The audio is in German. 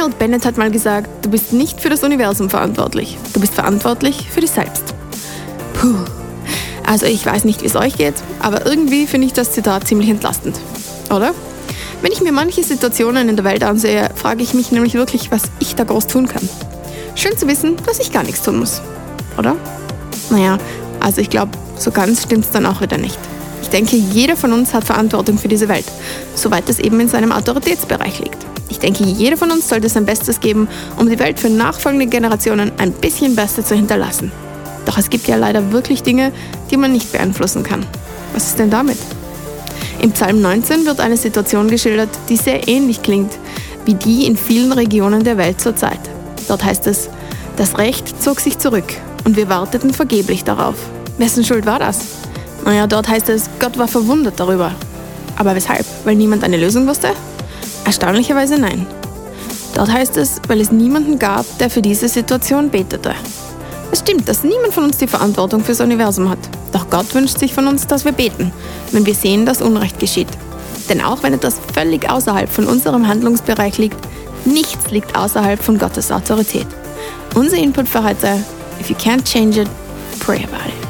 Arnold Bennett hat mal gesagt, du bist nicht für das Universum verantwortlich, du bist verantwortlich für dich selbst. Puh. Also ich weiß nicht, wie es euch geht, aber irgendwie finde ich das Zitat ziemlich entlastend, oder? Wenn ich mir manche Situationen in der Welt ansehe, frage ich mich nämlich wirklich, was ich da groß tun kann. Schön zu wissen, dass ich gar nichts tun muss, oder? Naja, also ich glaube, so ganz stimmt's dann auch wieder nicht. Ich denke, jeder von uns hat Verantwortung für diese Welt, soweit es eben in seinem Autoritätsbereich liegt. Ich denke, jeder von uns sollte sein Bestes geben, um die Welt für nachfolgende Generationen ein bisschen besser zu hinterlassen. Doch es gibt ja leider wirklich Dinge, die man nicht beeinflussen kann. Was ist denn damit? Im Psalm 19 wird eine Situation geschildert, die sehr ähnlich klingt wie die in vielen Regionen der Welt zur Zeit. Dort heißt es, das Recht zog sich zurück und wir warteten vergeblich darauf. Wessen Schuld war das? Naja, dort heißt es, Gott war verwundert darüber. Aber weshalb? Weil niemand eine Lösung wusste? Erstaunlicherweise nein. Dort heißt es, weil es niemanden gab, der für diese Situation betete. Es stimmt, dass niemand von uns die Verantwortung fürs Universum hat. Doch Gott wünscht sich von uns, dass wir beten, wenn wir sehen, dass Unrecht geschieht. Denn auch wenn etwas völlig außerhalb von unserem Handlungsbereich liegt, nichts liegt außerhalb von Gottes Autorität. Unser Input für heute: If you can't change it, pray about it.